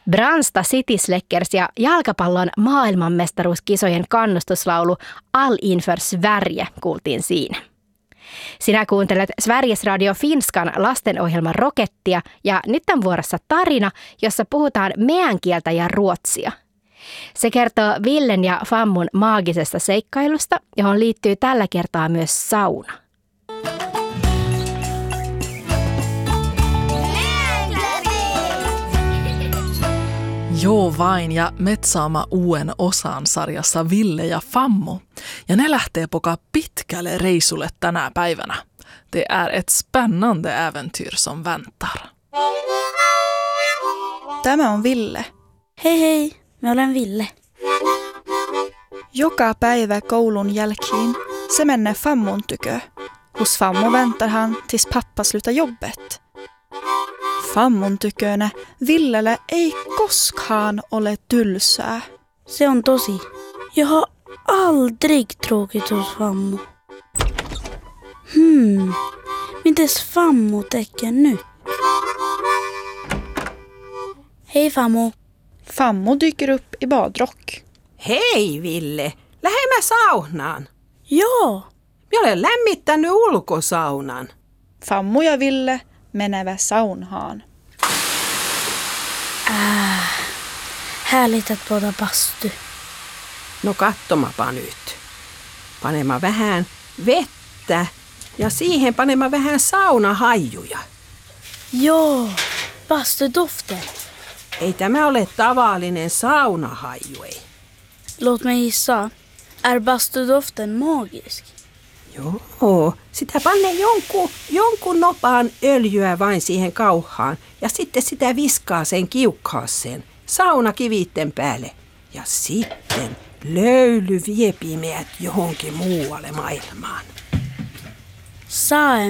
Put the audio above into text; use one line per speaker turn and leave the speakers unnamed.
Brandsta City Släckers ja jalkapallon maailmanmestaruuskisojen kannustuslaulu All inför Sverige kuultiin siinä. Sinä kuuntelet Sveriges Radio Finskan lastenohjelman Rokettia ja nyt on vuorossa tarina, jossa puhutaan meän kieltä ja ruotsia. Se kertoo Villen ja Fammun maagisesta seikkailusta, johon liittyy tällä kertaa myös sauna.
Joo vain ja metsaama uuden osan sarjassa Ville ja Fammu. Ja ne lähtee poka pitkälle reisulle tänä päivänä. Det är ett spännande äventyr som väntar.
Tämä on Ville.
Hei hei, mä olen Ville.
Joka päivä koulun jälkeen se menee Fammun tykö. Hos Fammu väntar han tills pappa slutar jobbet. Fammun tykönä Villelle ei koskaan ole tylsää.
Se on tosi. Jag har aldrig tråkigt hos Fammu. Mites Fammu tekee nyt? Hei Fammu.
Fammu dyker upp i badrock.
Hei Ville, lähdemme saunaan.
Joo.
Minä olen lämmittänyt ulkosaunan.
Fammu ja Ville menevät saunhaan.
Härligt att bada bastu.
No kattomapa nyt. Panema vähän vettä ja siihen panema vähän saunahaijuja.
Joo, bastudoften.
Ei tämä ole tavallinen saunahaiju, ei.
Låt mig gissa. Är bastudoften magisk?
Joo, sitä panne jonkun nopaan öljyä vain siihen kauhaan ja sitten sitä viskaa sen kiukkaaseen saunakivitten päälle. Ja sitten löyly viepi meidät johonkin muualle maailmaan.
Saa